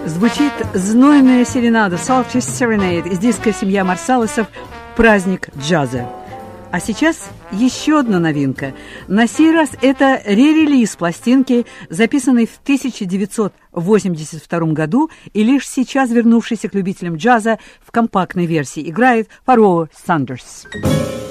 Звучит знойная серенада Sultry Serenade из диска «Семья Марсалесов. Праздник джаза». А сейчас еще одна новинка. На сей раз это ререлиз пластинки, записанной в 1982 году и лишь сейчас вернувшейся к любителям джаза в компактной версии. Играет Фароу Сандерс.